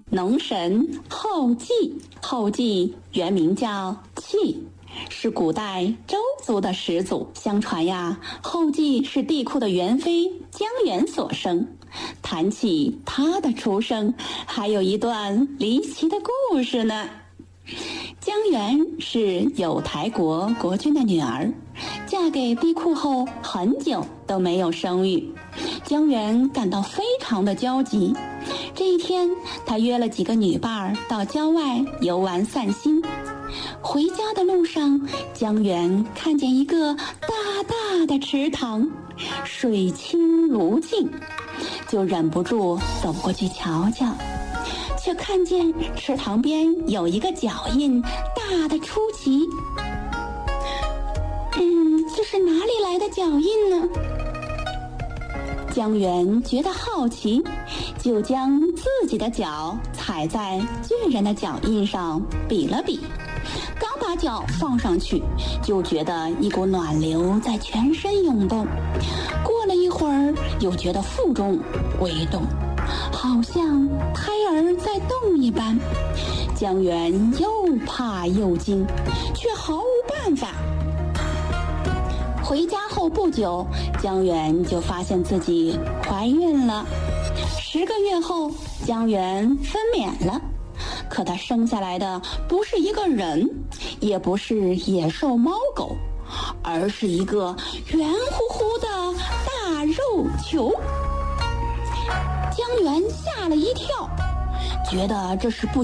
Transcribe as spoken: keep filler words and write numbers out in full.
农神后稷。后稷原名叫契，是古代周族的始祖。相传呀，后稷是帝喾的元妃姜原所生。谈起她的出生，还有一段离奇的故事呢。姜原是有台国国君的女儿，嫁给帝喾后很久都没有生育，姜原感到非常的焦急。这一天，他约了几个女伴儿到郊外游玩散心。回家的路上，姜原看见一个大大的池塘，水清如镜，就忍不住走过去瞧瞧，却看见池塘边有一个脚印，大的出奇。嗯，这是哪里来的脚印呢？姜原觉得好奇，就将自己的脚踩在巨人的脚印上比了比，刚把脚放上去，就觉得一股暖流在全身涌动。过了一会儿，又觉得腹中微动，好像胎儿在动一般。姜原又怕又惊，却毫无办法。回家后不久，姜原就发现自己怀孕了。十个月后，姜原分娩了，可他生下来的不是一个人，也不是野兽猫狗，而是一个圆乎乎的大肉球。姜原吓了一跳，觉得这是不